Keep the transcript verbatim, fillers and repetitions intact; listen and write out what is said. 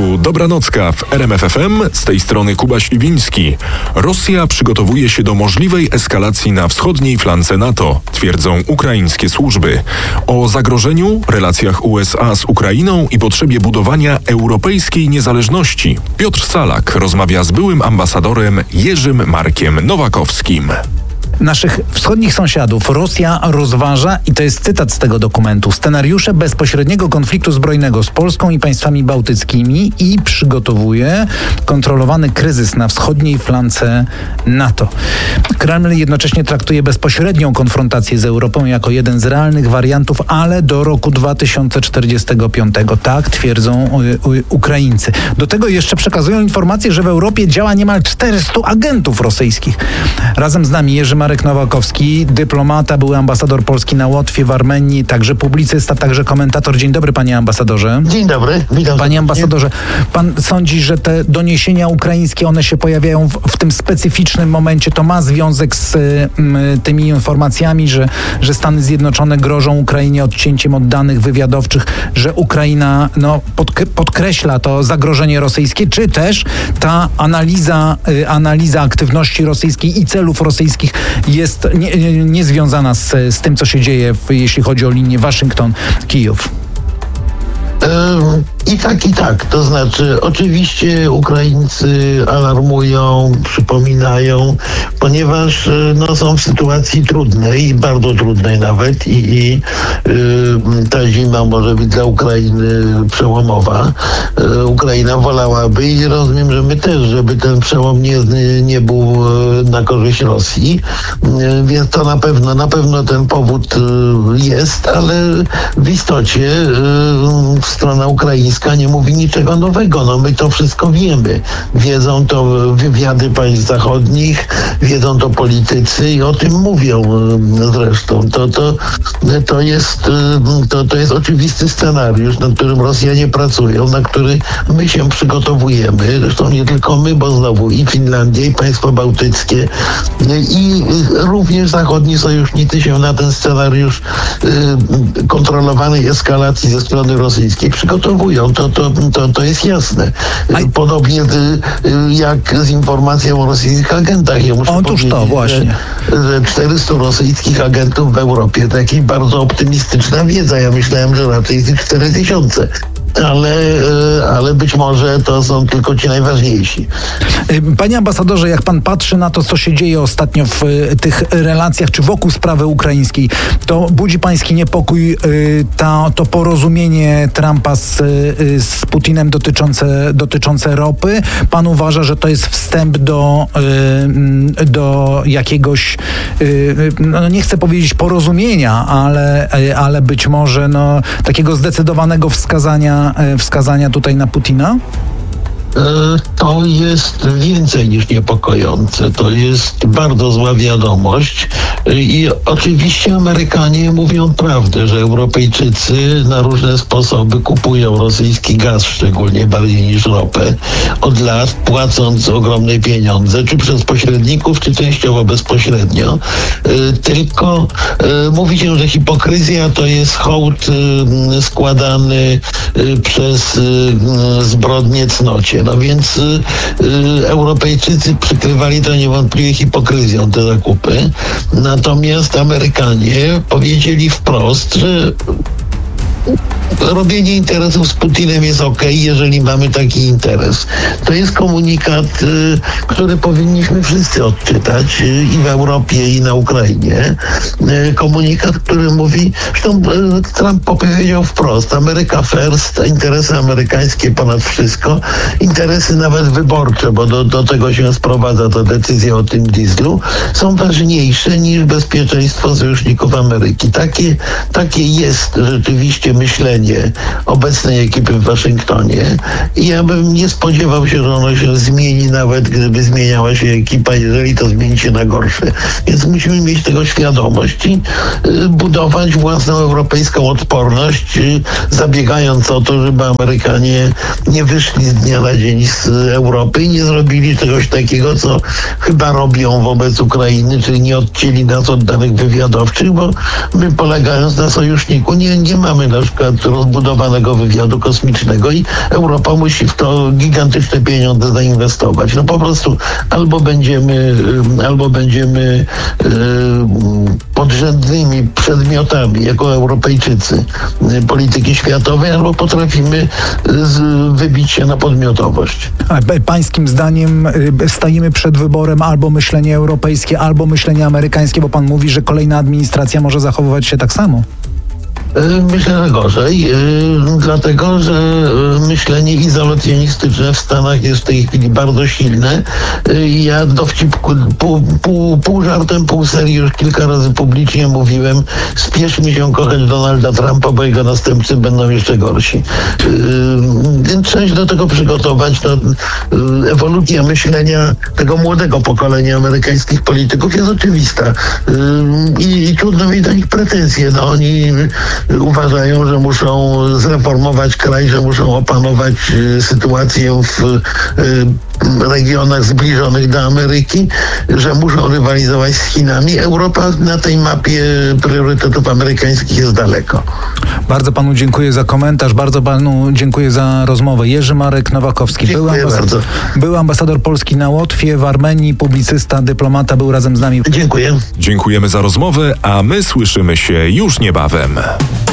Tu Dobranocka w R M F F M, z tej strony Kuba Śliwiński. Rosja przygotowuje się do możliwej eskalacji na wschodniej flance NATO, twierdzą ukraińskie służby. O zagrożeniu, relacjach U S A z Ukrainą i potrzebie budowania europejskiej niezależności Piotr Salak rozmawia z byłym ambasadorem Jerzym Markiem Nowakowskim. Naszych wschodnich sąsiadów Rosja rozważa, i to jest cytat z tego dokumentu, scenariusze bezpośredniego konfliktu zbrojnego z Polską i państwami bałtyckimi i przygotowuje kontrolowany kryzys na wschodniej flance NATO. Kreml jednocześnie traktuje bezpośrednią konfrontację z Europą jako jeden z realnych wariantów, ale do roku dwa tysiące czterdziestego piątego. Tak twierdzą y, y, Ukraińcy. Do tego jeszcze przekazują informację, że w Europie działa niemal czterystu agentów rosyjskich. Razem z nami Jerzy Marek Nowakowski, dyplomata, były ambasador Polski na Łotwie, w Armenii, także publicysta, także komentator. Dzień dobry, panie ambasadorze. Dzień dobry, witam. Panie ambasadorze, pan sądzi, że te doniesienia ukraińskie, one się pojawiają w, w tym specyficznym momencie, to ma związek z y, tymi informacjami, że, że Stany Zjednoczone grożą Ukrainie odcięciem od danych wywiadowczych, że Ukraina no, podk- podkreśla to zagrożenie rosyjskie, czy też ta analiza, y, analiza aktywności rosyjskiej i celów rosyjskich jest niezwiązana nie, nie z, z tym, co się dzieje, w, jeśli chodzi o linię Waszyngton-Kijów? I tak, i tak. To znaczy, oczywiście Ukraińcy alarmują, przypominają, ponieważ no, są w sytuacji trudnej, bardzo trudnej nawet i, i y, ta zima może być dla Ukrainy przełomowa. Y, Ukraina wolałaby i rozumiem, że my też, żeby ten przełom nie, nie był na korzyść Rosji. Y, więc to na pewno, na pewno ten powód y, jest, ale w istocie y, strona ukraińska nie mówi niczego nowego. No my to wszystko wiemy. Wiedzą to wywiady państw zachodnich, wiedzą to politycy i o tym mówią zresztą. To, to, to, jest, to, to jest oczywisty scenariusz, nad którym Rosjanie pracują, na który my się przygotowujemy. Zresztą nie tylko my, bo znowu i Finlandia, i państwa bałtyckie, i również zachodni sojusznicy się na ten scenariusz kontrolowanej eskalacji ze strony rosyjskiej przygotowują. To, to, to, to jest jasne. Podobnie jak z informacją o rosyjskich agentach. Ja muszę Otóż to właśnie. Że, że czterystu rosyjskich agentów w Europie, to jakaś bardzo optymistyczna wiedza. Ja myślałem, że raczej jest ich cztery tysiące. Ale, ale być może to są tylko ci najważniejsi. Panie ambasadorze, jak pan patrzy na to, co się dzieje ostatnio w tych relacjach, czy wokół sprawy ukraińskiej, to budzi pański niepokój ta, to porozumienie Trumpa z, z Putinem dotyczące, dotyczące ropy? Pan uważa, że to jest wstęp do, do jakiegoś, no nie chcę powiedzieć porozumienia, ale, ale być może no, takiego zdecydowanego wskazania wskazania tutaj na Putina? To jest więcej niż niepokojące. To jest bardzo zła wiadomość i oczywiście Amerykanie mówią prawdę, że Europejczycy na różne sposoby kupują rosyjski gaz, szczególnie bardziej niż ropę, od lat, płacąc ogromne pieniądze, czy przez pośredników, czy częściowo bezpośrednio. Tylko mówi się, że hipokryzja to jest hołd składany przez zbrodnię cnocie. No więc y, y, Europejczycy przykrywali to niewątpliwie hipokryzją, te zakupy. Natomiast Amerykanie powiedzieli wprost, że robienie interesów z Putinem jest okej, jeżeli mamy taki interes. To jest komunikat, y, który powinniśmy wszyscy odczytać y, i w Europie, i na Ukrainie. Y, komunikat, który mówi, zresztą y, Trump powiedział wprost, Ameryka first, interesy amerykańskie ponad wszystko, interesy nawet wyborcze, bo do, do tego się sprowadza ta decyzja o tym dieslu, są ważniejsze niż bezpieczeństwo sojuszników Ameryki. Takie, takie jest rzeczywiście myślenie obecnej ekipy w Waszyngtonie i ja bym nie spodziewał się, że ono się zmieni, nawet gdyby zmieniała się ekipa, jeżeli to zmieni się na gorsze. Więc musimy mieć tego świadomość i y, budować własną europejską odporność, y, zabiegając o to, żeby Amerykanie nie wyszli z dnia na dzień z Europy i nie zrobili czegoś takiego, co chyba robią wobec Ukrainy, czyli nie odcięli nas od danych wywiadowczych, bo my, polegając na sojuszniku, nie, nie mamy na na przykład rozbudowanego wywiadu kosmicznego i Europa musi w to gigantyczne pieniądze zainwestować. No po prostu albo będziemy, albo będziemy e, podrzędnymi przedmiotami jako Europejczycy polityki światowej, albo potrafimy z, wybić się na podmiotowość. A pańskim zdaniem stajemy przed wyborem albo myślenie europejskie, albo myślenie amerykańskie, bo pan mówi, że kolejna administracja może zachowywać się tak samo? Myślę, że gorzej, dlatego że myślenie izolacjonistyczne w Stanach jest w tej chwili bardzo silne. Ja dowcipku, pół, pół, pół żartem, pół serii już kilka razy publicznie mówiłem: spieszmy się kochać Donalda Trumpa, bo jego następcy będą jeszcze gorsi. Więc trzeba się do tego przygotować. No, ewolucja myślenia tego młodego pokolenia amerykańskich polityków jest oczywista. I, i trudno mieć do nich pretensje. No, oni uważają, że muszą zreformować kraj, że muszą opanować y, sytuację w y, regionach zbliżonych do Ameryki, że muszą rywalizować z Chinami. Europa na tej mapie priorytetów amerykańskich jest daleko. Bardzo panu dziękuję za komentarz, bardzo panu dziękuję za rozmowę. Jerzy Marek Nowakowski, był ambasador, był ambasador Polski na Łotwie, w Armenii, publicysta, dyplomata, był razem z nami. Dziękuję. Dziękujemy za rozmowę, a my słyszymy się już niebawem.